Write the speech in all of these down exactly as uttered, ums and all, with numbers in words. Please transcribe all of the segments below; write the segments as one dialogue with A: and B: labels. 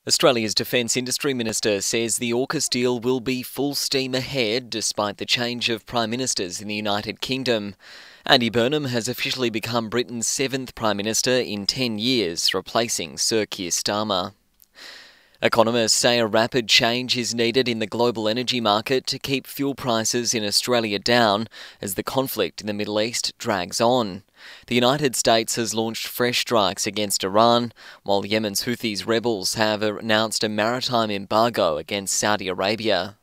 A: Australia's Defence Industry Minister says the AUKUS deal will be full steam ahead despite the change of Prime Ministers in the United Kingdom. Andy Burnham has officially become Britain's seventh Prime Minister in ten years, replacing Sir Keir Starmer. Economists say a rapid change is needed in the global energy market to keep fuel prices in Australia down as the conflict in the Middle East drags on. The United States has launched fresh strikes against Iran, while Yemen's Houthis rebels have announced a maritime embargo against Saudi Arabia.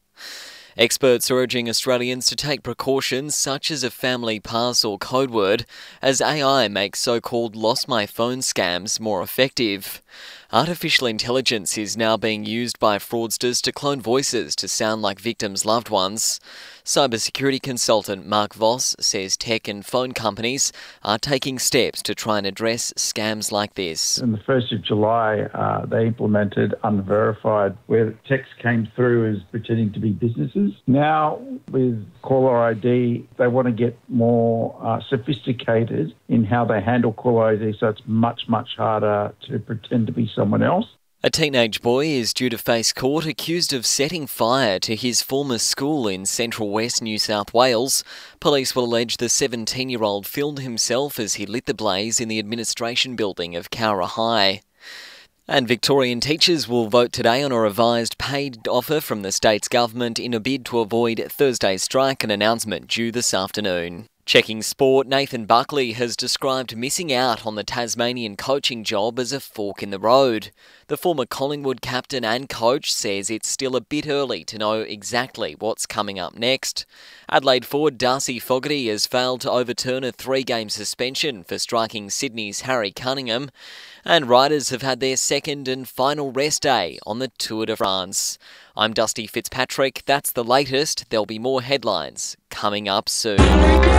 A: Experts are urging Australians to take precautions such as a family pass or code word as A I makes so-called lost my phone scams more effective. Artificial intelligence is now being used by fraudsters to clone voices to sound like victims' loved ones. Cybersecurity consultant Mark Voss says tech and phone companies are taking steps to try and address scams like this.
B: On the first of July, uh, they implemented Unverified, where text came through as pretending to be businesses. Now, with caller I D, they want to get more uh, sophisticated in how they handle caller I D, so it's much, much harder to pretend to be someone else.
A: A teenage boy is due to face court accused of setting fire to his former school in central west New South Wales. Police will allege the seventeen-year-old filmed himself as he lit the blaze in the administration building of Cowra High. And Victorian teachers will vote today on a revised paid offer from the state's government in a bid to avoid Thursday's strike, an announcement due this afternoon. Checking sport, Nathan Buckley has described missing out on the Tasmanian coaching job as a fork in the road. The former Collingwood captain and coach says it's still a bit early to know exactly what's coming up next. Adelaide forward Darcy Fogarty has failed to overturn a three-game suspension for striking Sydney's Harry Cunningham, and riders have had their second and final rest day on the Tour de France. I'm Dusty Fitzpatrick. That's the latest. There'll be more headlines coming up soon.